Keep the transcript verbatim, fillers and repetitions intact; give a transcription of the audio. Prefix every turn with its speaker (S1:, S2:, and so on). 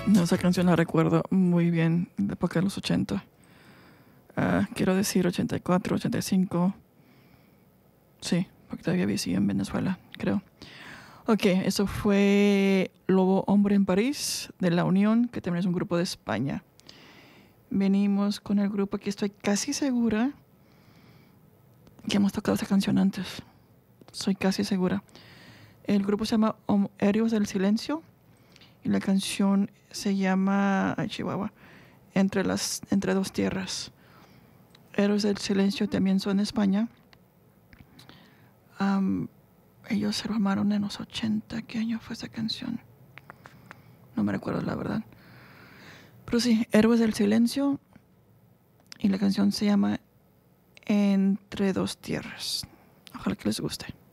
S1: No, esa canción la recuerdo muy bien, de época de los ochenta. Uh, quiero decir ochenta y cuatro, ochenta y cinco. Sí, porque todavía viví en Venezuela, creo. Ok, eso fue Lobo Hombre en París, de La Unión, que también es un grupo de España. Venimos con el grupo que estoy casi segura que hemos tocado esta canción antes. Soy casi segura. El grupo se llama Héroes del Silencio y la canción se llama, ay, Chihuahua, Entre, las, entre dos tierras. Héroes del Silencio también son de España. Um, ellos se formaron en los ochenta. ¿Qué año fue esa canción? No me recuerdo la verdad. Pero sí, Héroes del Silencio. Y la canción se llama Entre dos tierras. Ojalá que les guste.